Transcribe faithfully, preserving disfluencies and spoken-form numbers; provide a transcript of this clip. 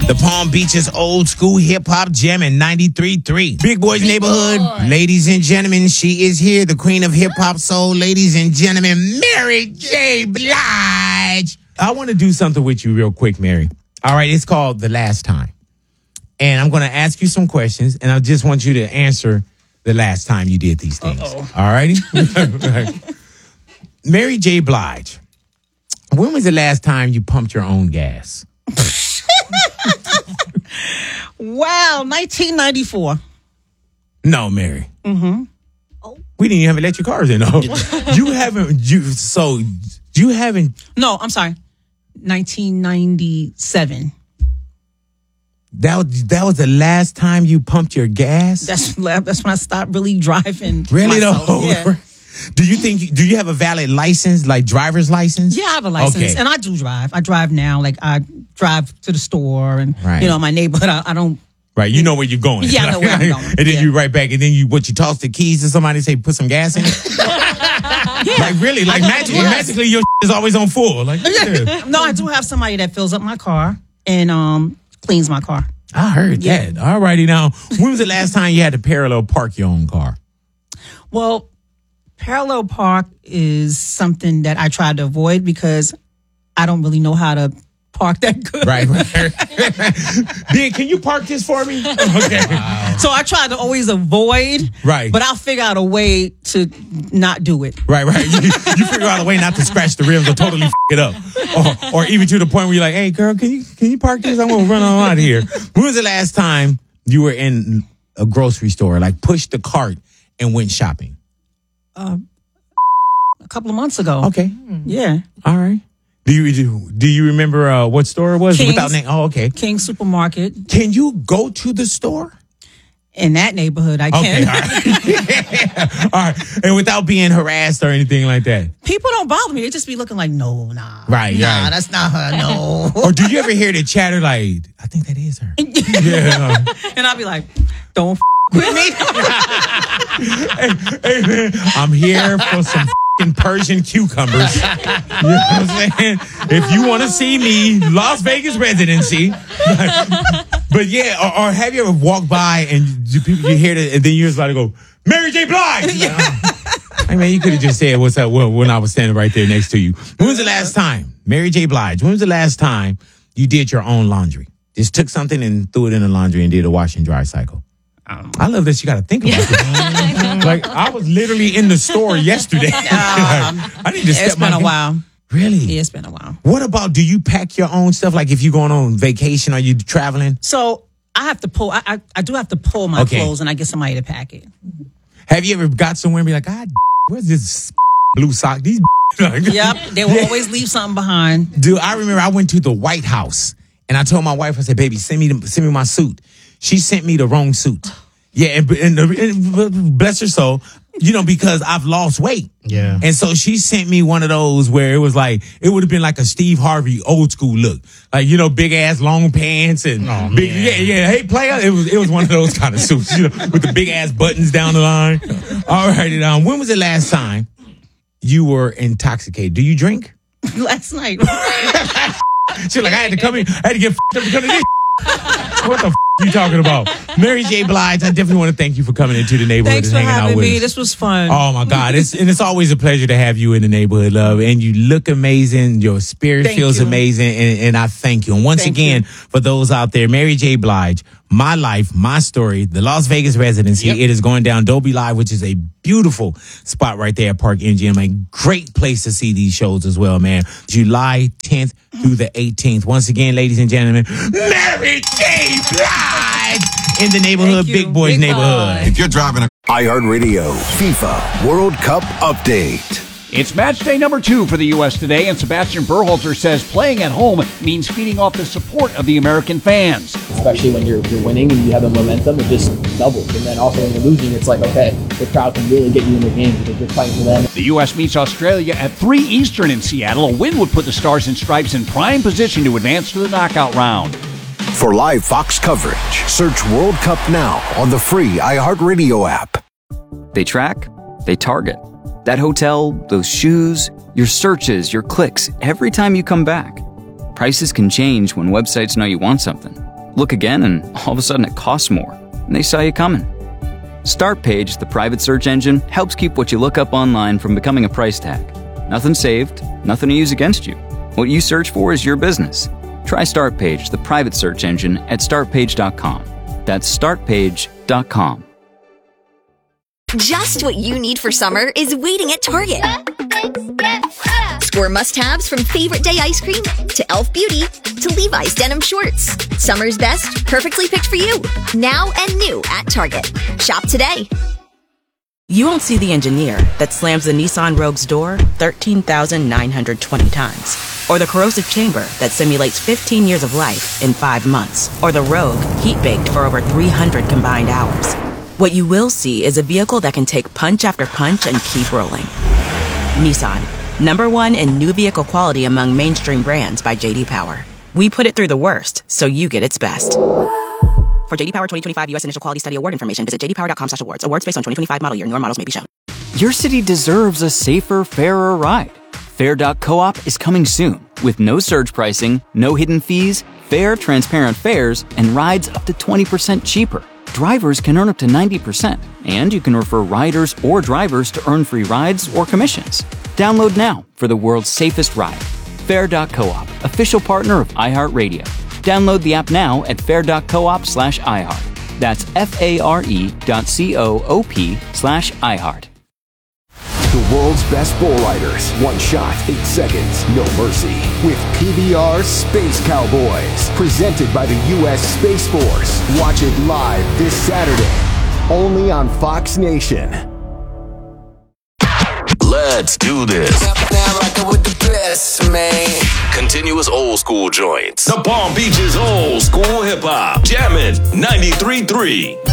The Palm Beaches old school hip hop gem in ninety-three point three. Big Boys Neighborhood. Boy. Ladies and gentlemen, she is here. The queen of hip hop soul. Ladies and gentlemen, Mary J. Blige. I want to do something with you real quick, Mary. All right, it's called The Last Time. And I'm going to ask you some questions, and I just want you to answer the last time you did these things. Uh-oh. All righty? Mary J. Blige, when was the last time you pumped your own gas? Wow, nineteen ninety-four. No, Mary. Mm-hmm. Oh. We didn't even have electric cars in. No. You haven't, you, so you haven't. No, I'm sorry. nineteen ninety-seven. That was, that was the last time you pumped your gas? That's that's when I stopped really driving. Really myself. though? Yeah. Do you think, do you have a valid license, like driver's license? Yeah, I have a license. Okay. And I do drive. I drive now. Like I drive to the store and, right. you know, my neighborhood. I, I don't. Right. You know where you're going. Yeah, I know where I'm going. And then yeah. you right back. And then you, what, you toss the keys to somebody and say, put some gas in it? Yeah. Like really, like magic, yes. magically your is always on full. Like, yeah. No, I do have somebody that fills up my car and um cleans my car. I heard yeah. that. All righty now. When was the last time you had to parallel park your own car? Well, parallel park is something that I try to avoid because I don't really know how to park that good. Right. right. Ben, can you park this for me? Okay. Wow. So I try to always avoid. Right. But I'll figure out a way to not do it. Right, right. You, you figure out a way not to scratch the rims or totally f it up. Or, or even to the point where you're like, hey, girl, can you can you park this? I'm going to run on out of here. When was the last time you were in a grocery store, like pushed the cart and went shopping? Uh, a couple of months ago. Okay. Yeah. All right. Do you do, do you remember uh, what store it was? King's, Without name? Oh, okay. King Supermarket. Can you go to the store? In that neighborhood, I okay, can. All right. All right. And without being harassed or anything like that? People don't bother me. They just be looking like, no, nah. Right, Nah, right. that's not her, no. Or do you ever hear the chatter like, I think that is her? Yeah. And I'll be like, don't f*** with me. hey, hey, man, I'm here for some f***ing Persian cucumbers. You know what I'm saying? If you want to see me, Las Vegas residency. But, but yeah, or, or have you ever walked by and you, you hear it and then you're just about to go, Mary J. Blige! Yeah. Hey, man, you could have just said what's up when I was standing right there next to you. When was the last time, Mary J. Blige, when was the last time you did your own laundry? Just took something and threw it in the laundry and did a wash and dry cycle. Um, I love that you got to think about it. Like, I was literally in the store yesterday. Um, I need to step It's been my a while. Really? Yeah, it's been a while. What about, do you pack your own stuff? Like if you're going on vacation or you traveling? So I have to pull, I I, I do have to pull my okay. clothes and I get somebody to pack it. Have you ever got somewhere and be like, God, where's this blue sock? These Yep, they will yeah. always leave something behind. Dude, I remember I went to the White House and I told my wife, I said, baby, send me the, send me my suit. She sent me the wrong suit. Yeah, and, and, and bless her soul, you know, because I've lost weight. Yeah. And so she sent me one of those where it was like, it would have been like a Steve Harvey old school look. Like, you know, big ass long pants and oh, big, man. yeah, yeah. Hey, player. It was, it was one of those kind of suits, you know, with the big ass buttons down the line. All right. Um, when was the last time you were intoxicated? Do you drink? Last night. She's like, I had to come in. I had to get f***ed up because of this. What the f*** you talking about? Mary J. Blige, I definitely want to thank you for coming into the neighborhood Thanks and for hanging having out with me. us. This was fun. Oh my God. It's and it's always a pleasure to have you in the neighborhood, love. And you look amazing. Your spirit thank feels you. amazing. And, and I thank you. And once thank again, you. for those out there, Mary J. Blige, My Life, My Story, the Las Vegas residency. Yep. It is going down Dolby Live, which is a beautiful spot right there at Park M G M. A great place to see these shows as well, man. July tenth through the eighteenth. Once again, ladies and gentlemen, Mary J. Blige in the neighborhood, Big Boys Big neighborhood. boy. If you're driving a iHeartRadio FIFA World Cup update. It's match day number two for the U S today, and Sebastian Berhalter says playing at home means feeding off the support of the American fans. Especially when you're you're winning and you have the momentum, it just doubles. And then also when you're losing, it's like, okay, the crowd can really get you in the game because you're fighting for them. The U S meets Australia at three Eastern in Seattle. A win would put the Stars and Stripes in prime position to advance to the knockout round. For live Fox coverage, search World Cup now on the free iHeartRadio app. They track, they target. That hotel, those shoes, your searches, your clicks, every time you come back. Prices can change when websites know you want something. Look again, and all of a sudden it costs more, and they saw you coming. StartPage, the private search engine, helps keep what you look up online from becoming a price tag. Nothing saved, nothing to use against you. What you search for is your business. Try StartPage, the private search engine, at start page dot com. That's start page dot com. Just what you need for summer is waiting at Target. Score must-haves from Favorite Day ice cream to Elf Beauty to Levi's denim shorts. Summer's best, perfectly picked for you. Now and new at Target. Shop today. You won't see the engineer that slams the Nissan Rogue's door thirteen thousand nine hundred twenty times. Or the corrosive chamber that simulates fifteen years of life in five months. Or the Rogue heat-baked for over three hundred combined hours. What you will see is a vehicle that can take punch after punch and keep rolling. Nissan, number one in new vehicle quality among mainstream brands by J D Power. We put it through the worst, so you get its best. For J D Power twenty twenty-five U S Initial Quality Study Award information, visit j d power dot com slash awards. Awards based on twenty twenty-five model year. Newer models may be shown. Your city deserves a safer, fairer ride. Fair dot coop is coming soon with no surge pricing, no hidden fees, fair, transparent fares, and rides up to twenty percent cheaper. Drivers can earn up to ninety percent, and you can refer riders or drivers to earn free rides or commissions. Download now for the world's safest ride. Fair dot coop, official partner of iHeartRadio. Download the app now at fair dot coop slash iHeart. That's F-A-R-E dot C-O-O-P slash iHeart. The world's best bull riders. One shot, eight seconds, no mercy. With P B R Space Cowboys. Presented by the U S Space Force. Watch it live this Saturday. Only on Fox Nation. Let's do this. Continuous old school joints. The Palm Beach's old school hip hop. Jammin' ninety-three point three.